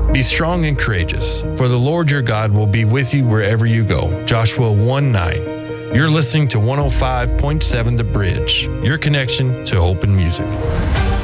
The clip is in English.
Be strong and courageous, for the Lord your God will be with you wherever you go. Joshua 1:9. You're listening to 105.7 The Bridge, your connection to hope and music.